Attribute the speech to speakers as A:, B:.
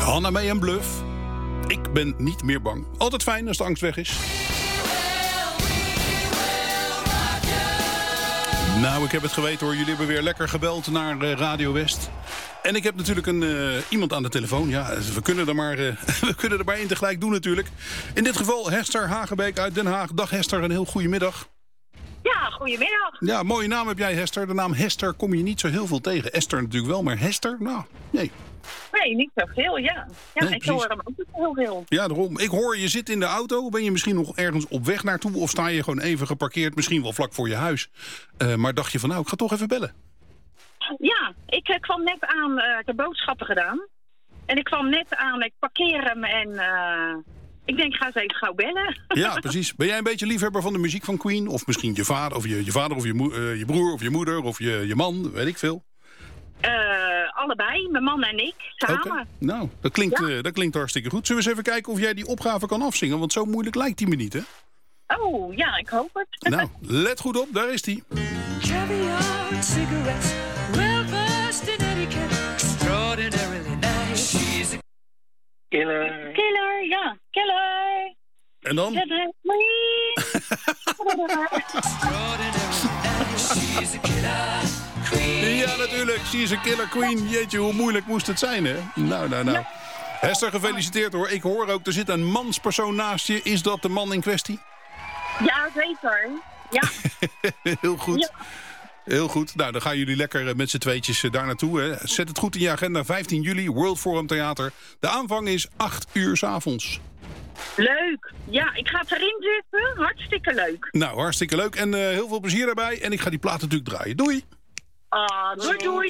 A: Hanna May en Bluff. Ik ben niet meer bang. Altijd fijn als de angst weg is. Nou, ik heb het geweten hoor. Jullie hebben weer lekker gebeld naar Radio West. En ik heb natuurlijk iemand aan de telefoon. Ja, we kunnen er maar één tegelijk doen natuurlijk. In dit geval Hester Hagebeek uit Den Haag. Dag Hester, een heel goede middag.
B: Ja, goedemiddag.
A: Ja, mooie naam heb jij Hester. De naam Hester kom je niet zo heel veel tegen. Esther natuurlijk wel, maar Hester? Nou, nee.
B: Nee, niet zoveel, ja. Ja,
A: Nee,
B: ik hoor hem ook niet heel veel.
A: Ja, daarom. Ik hoor, je zit in de auto. Ben je misschien nog ergens op weg naartoe? Of sta je gewoon even geparkeerd, misschien wel vlak voor je huis? Maar dacht je van, nou, ik ga toch even bellen.
B: Ja, ik kwam net aan, ik heb boodschappen gedaan. En ik kwam net aan, ik parkeer hem en ik denk, ik ga eens even gauw bellen.
A: Ja, precies. Ben jij een beetje liefhebber van de muziek van Queen? Of misschien je vader, of je vader, of je broer, of je moeder, of je man, weet ik veel?
B: Allebei, mijn man en ik, samen.
A: Okay. Nou, dat klinkt hartstikke goed. Zullen we eens even kijken of jij die opgave kan afzingen? Want zo moeilijk lijkt die me niet, hè?
B: Oh, ja, ik hoop het.
A: Nou, let goed op, daar is die.
C: Caviar, cigarettes, well-versed in etiquette, extraordinarily nice. She's a
D: Killer.
B: Killer, ja, killer.
A: En dan?
C: extraordinarily nice. She's a killer queen.
A: Ja, natuurlijk. She is a killer queen. Jeetje, hoe moeilijk moest het zijn, hè? Nou. Hester, gefeliciteerd hoor. Ik hoor ook, er zit een manspersoon naast je. Is dat de man in kwestie?
B: Ja, zeker. Ja.
A: Heel goed.
B: Ja.
A: Heel goed. Nou, dan gaan jullie lekker met z'n tweetjes daar naartoe. Hè. Zet het goed in je agenda. 15 juli, World Forum Theater. De aanvang is 8 uur 's avonds.
B: Leuk. Ja, ik ga het erin zitten. Hartstikke leuk.
A: Nou, hartstikke leuk. En heel veel plezier daarbij. En ik ga die plaat natuurlijk draaien. Doei!
B: Doei, doei.